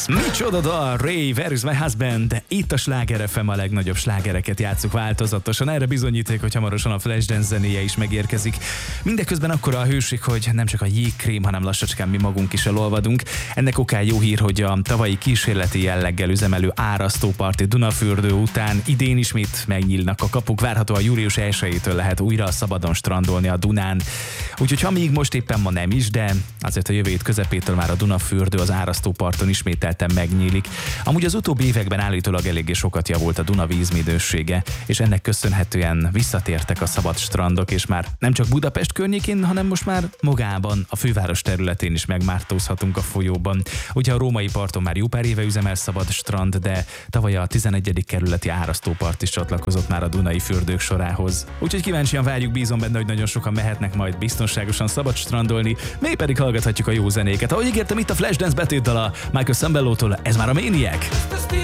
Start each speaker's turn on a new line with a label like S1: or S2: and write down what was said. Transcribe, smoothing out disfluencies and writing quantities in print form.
S1: Micsoda dal, Ray, Where is my husband? Itt a Sláger FM, a legnagyobb slágereket játsszuk változatosan. Erre bizonyíték, hogy hamarosan a Flashdance zenéje is megérkezik. Mindeközben akkora a hőség, hogy nem csak a jégkrém, hanem lassacskán mi magunk is elolvadunk. Ennek okán jó hír, hogy a tavalyi kísérleti jelleggel üzemelő árasztóparti Dunafürdő után idén ismét megnyílnak a kapuk. Várhatóan július 1-től lehet újra szabadon strandolni a Dunán. Úgyhogy ha még most éppen ma nem is, de azért a jövő hét közepétől már a Dunafürdő az árasztóparton ismételten megnyílik. Amúgy az utóbbi években állítólag eléggé sokat javult a Duna vízminősége, és ennek köszönhetően visszatértek a szabad strandok, és már nem csak Budapest környékén, hanem most már magában, a főváros területén is megmártózhatunk a folyóban. Ugye a római parton már jó pár éve üzemel szabad strand, de tavaly a 11. kerületi árasztópart is csatlakozott már a dunai fürdők sorához. Úgyhogy kíváncsian várjuk, bízom benne, hogy nagyon sokan mehetnek majd biztonságosan szabad strandolni, mi pedig hallgathatjuk a jó zenéket. Ahogy ígértem, itt a Flashdance betétdala Michael Sambellótól, ez már a Maniac.